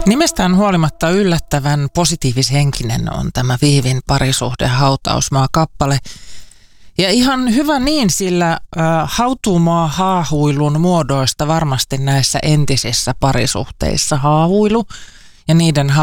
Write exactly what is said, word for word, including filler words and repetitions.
Nimestään huolimatta yllättävän positiivishenkinen on tämä Viivin parisuhde hautausmaa-kappale. Ja ihan hyvä niin, sillä äh, hautuumaa haahuilun muodoista varmasti näissä entisissä parisuhteissa haahuilu ja niiden